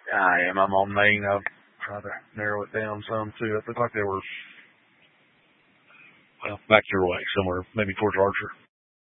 I am. I'm on Main. I've tried to narrow it down some too. It looked like they were, well, back your way somewhere, maybe towards Archer.